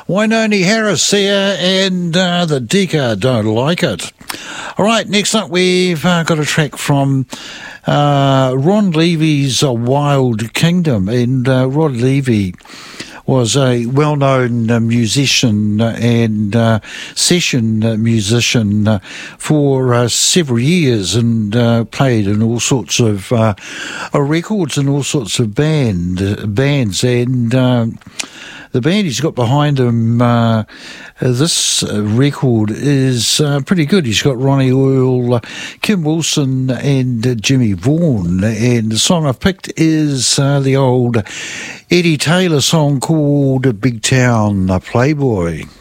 Wynoni Harris here, and the Deca Don't Like It. All right, next up we've got a track from Ron Levy's Wild Kingdom, and Ron Levy was a well-known musician and session musician for several years, and played in all sorts of records and all sorts of bands, and the band he's got behind him, this record is pretty good. He's got Ronnie Oil, Kim Wilson and Jimmy Vaughan, and the song I've picked is the old Eddie Taylor song called Big Town Playboy.